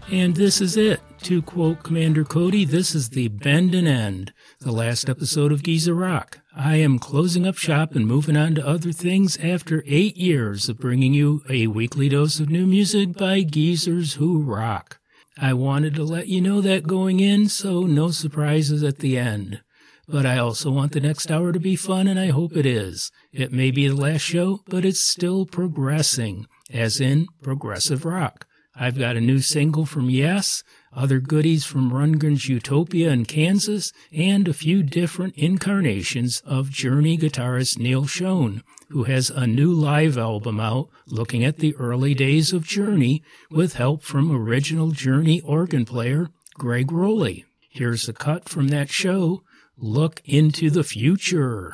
And this is it. To quote Commander Cody, this is the bend and end, the last episode of Geezer Rock. I am closing up shop and moving on to other things after 8 years of bringing you a weekly dose of new music by Geezers Who Rock. I wanted to let you know that going in, so no surprises at the end. But I also want the next hour to be fun, and I hope it is. It may be the last show, but it's still progressing, as in progressive rock. I've got a new single from Yes, other goodies from Rundgren's Utopia in Kansas, and a few different incarnations of Journey guitarist Neil Schon, who has a new live album out looking at the early days of Journey with help from original Journey organ player Greg Rowley. Here's a cut from that show, Look into the Future.